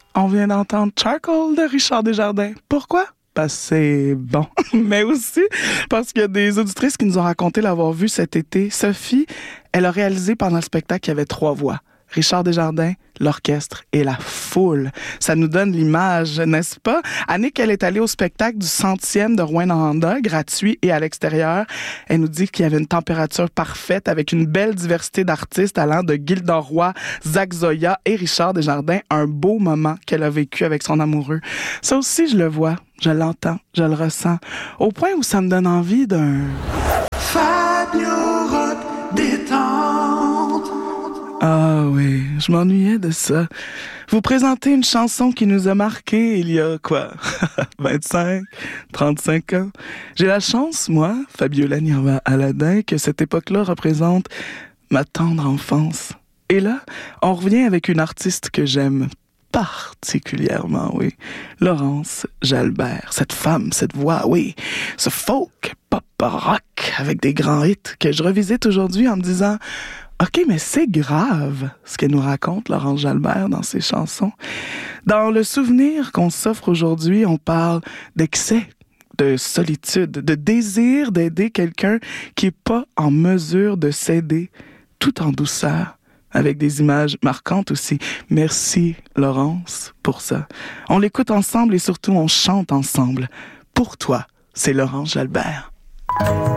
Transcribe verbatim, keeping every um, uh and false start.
on vient d'entendre Charcoal de Richard Desjardins. Pourquoi? Parce que c'est bon. Mais aussi parce qu'il y a des auditrices qui nous ont raconté l'avoir vu cet été. Sophie, elle a réalisé pendant le spectacle qu'il y avait trois voix. Richard Desjardins, l'orchestre et la foule. Ça nous donne l'image, n'est-ce pas? Annick, elle est allée au spectacle du centième de Rouyn-Noranda, gratuit et à l'extérieur. Elle nous dit qu'il y avait une température parfaite avec une belle diversité d'artistes allant de Gilda Roy, Zach Zoya et Richard Desjardins. Un beau moment qu'elle a vécu avec son amoureux. Ça aussi, je le vois, je l'entends, je le ressens. Au point où ça me donne envie d'un... Fabio Rock détente. Ah oui, je m'ennuyais de ça. Vous présentez une chanson qui nous a marqué il y a quoi? vingt-cinq, trente-cinq ans. J'ai la chance, moi, Fabiola Nirva Aladin, que cette époque-là représente ma tendre enfance. Et là, on revient avec une artiste que j'aime particulièrement, oui. Laurence Jalbert. Cette femme, cette voix, oui. Ce folk, pop, rock, avec des grands hits que je revisite aujourd'hui en me disant... OK, mais c'est grave ce qu'elle nous raconte, Laurence Jalbert, dans ses chansons. Dans le souvenir qu'on s'offre aujourd'hui, on parle d'excès, de solitude, de désir d'aider quelqu'un qui n'est pas en mesure de s'aider, tout en douceur, avec des images marquantes aussi. Merci, Laurence, pour ça. On l'écoute ensemble et surtout, on chante ensemble. Pour toi, c'est Laurence Jalbert.